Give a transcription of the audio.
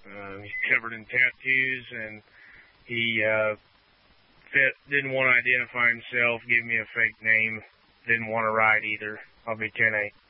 He's covered in tattoos, and he didn't want to identify himself, give me a fake name, didn't want to ride either. I'll be 10-8.